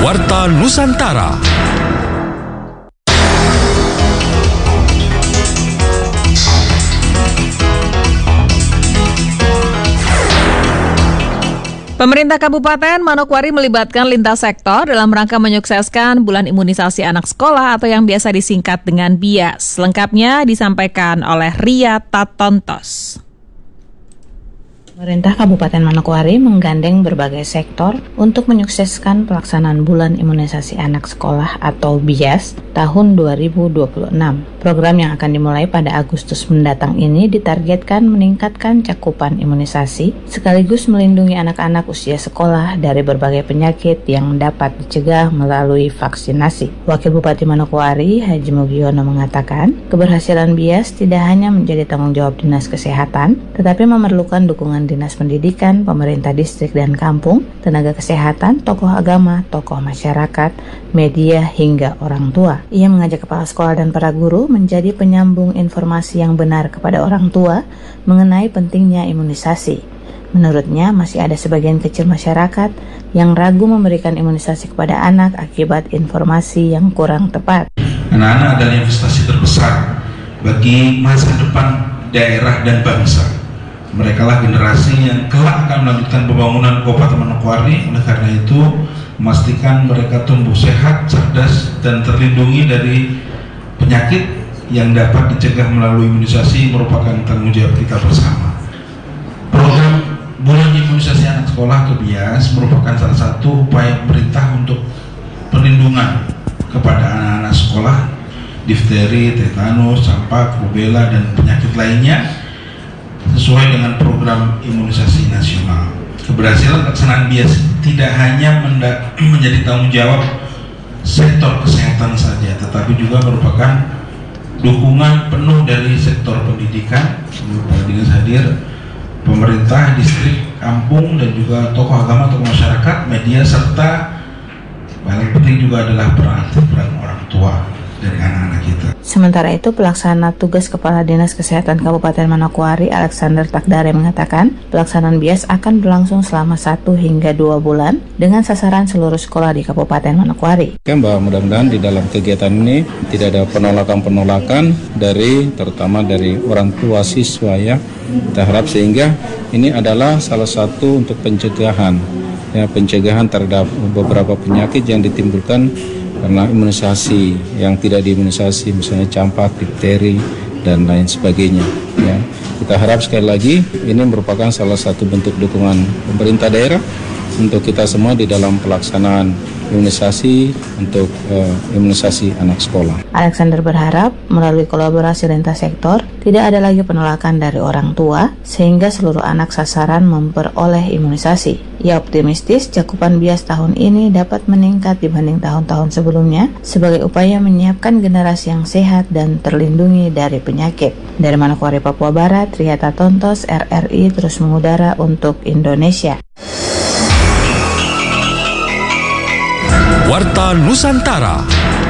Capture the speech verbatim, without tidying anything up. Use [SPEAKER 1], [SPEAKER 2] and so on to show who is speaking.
[SPEAKER 1] Warta Nusantara.
[SPEAKER 2] Pemerintah Kabupaten Manokwari melibatkan lintas sektor dalam rangka menyukseskan Bulan Imunisasi Anak Sekolah atau yang biasa disingkat dengan B I A S. Lengkapnya disampaikan oleh Ria Tatontos.
[SPEAKER 3] Pemerintah Kabupaten Manokwari menggandeng berbagai sektor untuk menyukseskan pelaksanaan Bulan Imunisasi Anak Sekolah atau B I A S tahun dua ribu dua puluh enam. Program yang akan dimulai pada Agustus mendatang ini ditargetkan meningkatkan cakupan imunisasi sekaligus melindungi anak-anak usia sekolah dari berbagai penyakit yang dapat dicegah melalui vaksinasi. Wakil Bupati Manokwari, Haji Mugiono mengatakan, keberhasilan B I A S tidak hanya menjadi tanggung jawab Dinas Kesehatan, tetapi memerlukan dukungan Dinas Pendidikan, pemerintah distrik dan kampung, tenaga kesehatan, tokoh agama, tokoh masyarakat, media, hingga orang tua. Ia mengajak kepala sekolah dan para guru menjadi penyambung informasi yang benar kepada orang tua mengenai pentingnya imunisasi. Menurutnya, masih ada sebagian kecil masyarakat yang ragu memberikan imunisasi kepada anak akibat informasi yang kurang tepat.
[SPEAKER 4] Anak-anak adalah investasi terbesar bagi masa depan daerah dan bangsa. Mereka lah generasi yang kelak akan melanjutkan pembangunan Kabupaten Manokwari. Oleh karena itu, memastikan mereka tumbuh sehat, cerdas, dan terlindungi dari penyakit yang dapat dicegah melalui imunisasi merupakan tanggung jawab kita bersama. Program Bulan Imunisasi Anak Sekolah atau B I A S merupakan salah satu upaya pemerintah untuk perlindungan kepada anak-anak sekolah, difteri, tetanus, campak, rubella, dan penyakit lainnya sesuai dengan program imunisasi nasional. Keberhasilan pelaksanaan B I A S tidak hanya menjadi tanggung jawab sektor kesehatan saja, tetapi juga merupakan dukungan penuh dari sektor pendidikan, Kepala Dinas hadir, pemerintah, distrik, kampung, dan juga tokoh agama, tokoh masyarakat, media, serta paling penting juga adalah peran peran orang tua dari anak-anak kita.
[SPEAKER 3] Sementara itu, pelaksana tugas Kepala Dinas Kesehatan Kabupaten Manokwari, Alexander Takdare, mengatakan pelaksanaan B I A S akan berlangsung selama satu hingga dua bulan dengan sasaran seluruh sekolah di Kabupaten Manokwari.
[SPEAKER 5] Bahwa mudah-mudahan di dalam kegiatan ini tidak ada penolakan-penolakan dari terutama dari orang tua siswa ya. Kita harap sehingga ini adalah salah satu untuk pencegahan ya pencegahan terhadap beberapa penyakit yang ditimbulkan karena imunisasi yang tidak diimunisasi, misalnya campak, difteri, dan lain sebagainya. Ya. Kita harap sekali lagi ini merupakan salah satu bentuk dukungan pemerintah daerah untuk kita semua di dalam pelaksanaan imunisasi untuk uh, imunisasi anak sekolah.
[SPEAKER 3] Alexander berharap melalui kolaborasi lintas sektor tidak ada lagi penolakan dari orang tua sehingga seluruh anak sasaran memperoleh imunisasi. Ia optimistis cakupan B I A S tahun ini dapat meningkat dibanding tahun-tahun sebelumnya sebagai upaya menyiapkan generasi yang sehat dan terlindungi dari penyakit. Dari Manokwari, Papua Barat, Ria Tatontos, R R I terus mengudara untuk Indonesia.
[SPEAKER 1] Warta Nusantara.